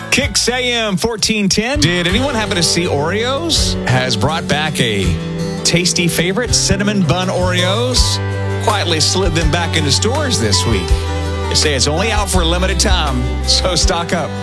Kicks AM 1410. Did anyone happen to see Oreos has brought back a tasty favorite, cinnamon bun Oreos? Quietly slid them back into stores this week. They say it's only out for a limited time, so stock up.